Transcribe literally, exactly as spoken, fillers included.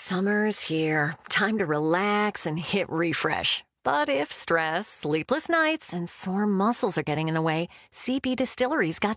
Summer's here. Time to relax and hit refresh. But if stress, sleepless nights, and sore muscles are getting in the way, C P Distillery's got